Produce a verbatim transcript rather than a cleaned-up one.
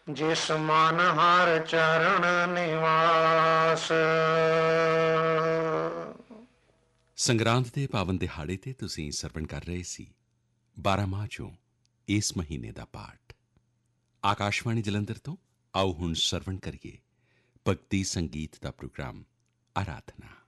ਜਿਸ ਮਨ ਹਰ ਚਰਨ ਨਿਵਾਸ। ਸੰਗਰਾਂਦ ਦੇ ਪਾਵਨ ਦਿਹਾੜੇ ਤੇ ਤੁਸੀਂ ਸਰਵਣ ਕਰ ਰਹੇ ਸੀ ਬਾਰਾਂ ਮਾਹ ਚੋਂ ਇਸ ਮਹੀਨੇ ਦਾ ਪਾਠ। ਆਕਾਸ਼ਵਾਣੀ ਜਲੰਧਰ ਤੋਂ ਆਓ ਹੁਣ ਸਰਵਣ ਕਰੀਏ ਭਗਤੀ ਸੰਗੀਤ ਦਾ ਪ੍ਰੋਗਰਾਮ ਆਰਾਧਨਾ।